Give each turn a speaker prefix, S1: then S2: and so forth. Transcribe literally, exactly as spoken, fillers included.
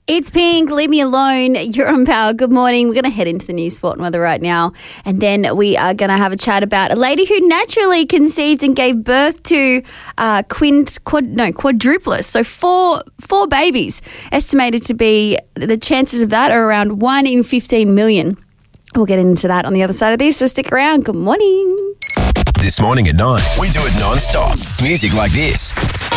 S1: It's Pink. Leave me alone. You're on Power. Good morning. We're going to head into the news, sport and weather right now. And then we are going to have a chat about a lady who naturally conceived and gave birth to uh, quint, quad, no, quadruplets. So four four babies. Estimated to be, the chances of that are around one in fifteen million. We'll get into that on the other side of this, so stick around. Good morning.
S2: This morning at nine, we do it non-stop. Music like this.